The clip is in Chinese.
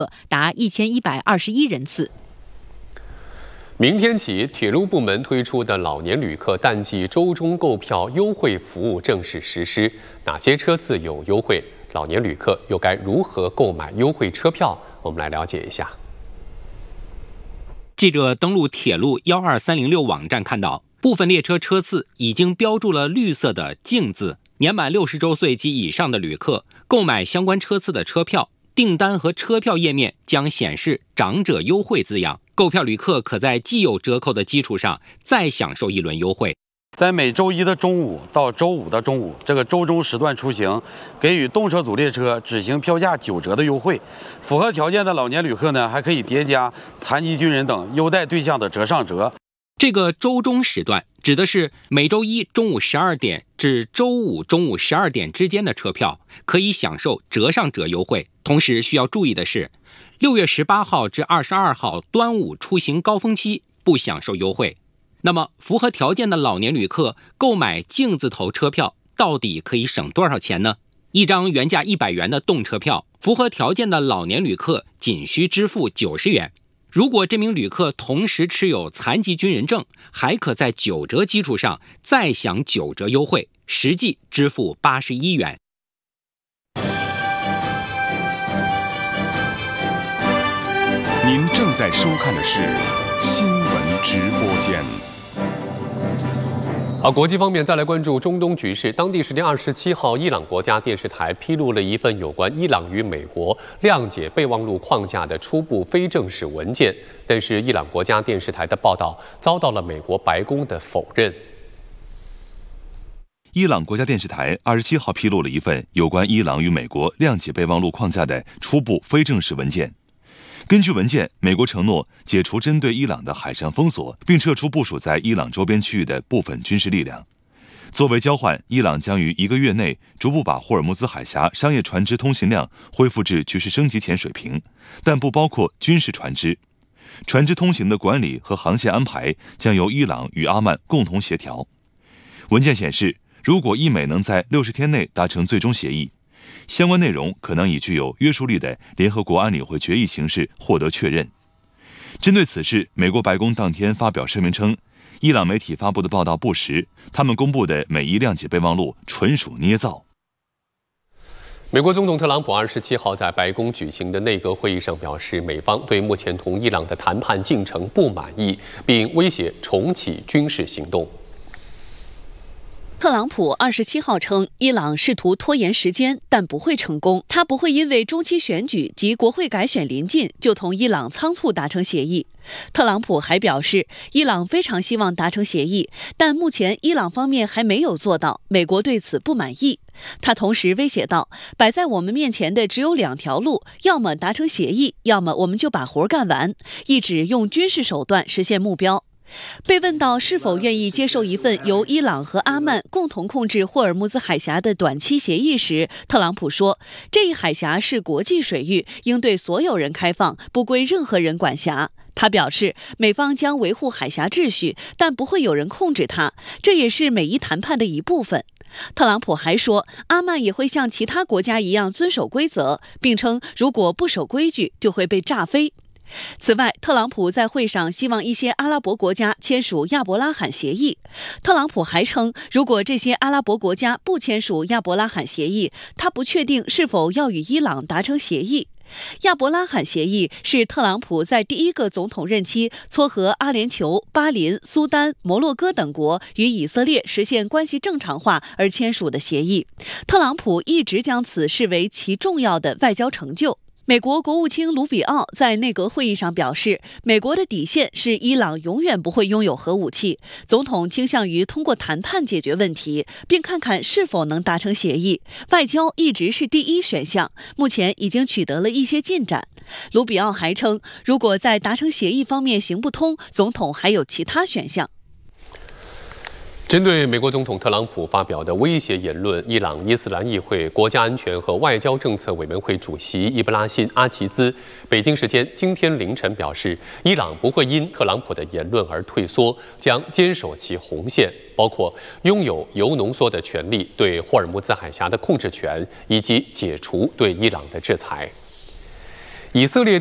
达1121人次。 明天起，铁路部门推出的老年旅客淡季周中购票优惠服务正式实施。哪些车次有优惠？老年旅客又该如何购买优惠车票？我们来了解一下。 记者登录铁路12306网站看到，部分列车车次已经标注了绿色的“敬”字。年满60周岁及以上的旅客购买相关车次的车票，订单和车票页面将显示“长者优惠”字样。购票旅客可在既有折扣的基础上再享受一轮优惠。 在每周一的中午到周五的中午，这个周中时段出行，给予动车组列车只行票价9折的优惠。符合条件的老年旅客呢，还可以叠加残疾军人等优待对象的折上折。 这个周中时段指的是每周一中午12点至周五中午12点之间的车票，可以享受折上折优惠。同时需要注意的是，6月18号至22号端午出行高峰期不享受优惠。那么符合条件的老年旅客购买敬字头车票到底可以省多少钱呢？一张原价100元的动车票，符合条件的老年旅客仅需支付90元。如果这名旅客同时持有残疾军人证，还可在9折基础上再享9折优惠，实际支付81元。 您正在收看的是新闻直播间。 好，国际方面再来关注中东局势。当地时间27号，伊朗国家电视台披露了一份有关伊朗与美国谅解备忘录框架的初步非正式文件，但是伊朗国家电视台的报道遭到了美国白宫的否认。 伊朗国家电视台27号披露了一份有关伊朗与美国谅解备忘录框架的初步非正式文件。根据文件，美国承诺解除针对伊朗的海上封锁，并撤出部署在伊朗周边区域的部分军事力量。作为交换，伊朗将于1个月内逐步把霍尔木兹海峡商业船只通行量恢复至局势升级前水平，但不包括军事船只。船只通行的管理和航线安排将由伊朗与阿曼共同协调。文件显示，如果伊美能在60天内达成最终协议，相关内容可能以具有约束力的联合国安理会决议形式获得确认。针对此事，美国白宫当天发表声明称，伊朗媒体发布的报道不实，他们公布的每一谅解备忘录纯属捏造。 美国总统特朗普27号在白宫举行的内阁会议上表示，美方对目前同伊朗的谈判进程不满意，并威胁重启军事行动。 特朗普27号称，伊朗试图拖延时间，但不会成功。他不会因为中期选举及国会改选临近，就同伊朗仓促达成协议。特朗普还表示，伊朗非常希望达成协议，但目前伊朗方面还没有做到，美国对此不满意。他同时威胁道，摆在我们面前的只有2条路，要么达成协议，要么我们就把活干完，意指用军事手段实现目标。被问到是否愿意接受一份由伊朗和阿曼共同控制霍尔木兹海峡的短期协议时，特朗普说，这一海峡是国际水域，应对所有人开放，不归任何人管辖。他表示，美方将维护海峡秩序，但不会有人控制它，这也是美伊谈判的一部分。特朗普还说，阿曼也会像其他国家一样遵守规则，并称如果不守规矩，就会被炸飞。此外，特朗普在会上希望一些阿拉伯国家签署亚伯拉罕协议。特朗普还称，如果这些阿拉伯国家不签署亚伯拉罕协议，他不确定是否要与伊朗达成协议。亚伯拉罕协议是特朗普在第1个总统任期撮合阿联酋、巴林、苏丹、摩洛哥等国与以色列实现关系正常化而签署的协议。特朗普一直将此视为其重要的外交成就。美国国务卿卢比奥在内阁会议上表示，美国的底线是伊朗永远不会拥有核武器，总统倾向于通过谈判解决问题，并看看是否能达成协议。外交一直是第一选项，目前已经取得了一些进展。卢比奥还称，如果在达成协议方面行不通，总统还有其他选项。 针对美国总统特朗普发表的威胁言论，伊朗伊斯兰议会国家安全和外交政策委员会主席伊布拉辛·阿齐兹北京时间今天凌晨表示，伊朗不会因特朗普的言论而退缩，将坚守其红线，包括拥有铀浓缩的权利、对霍尔木兹海峡的控制权，以及解除对伊朗的制裁。 以色列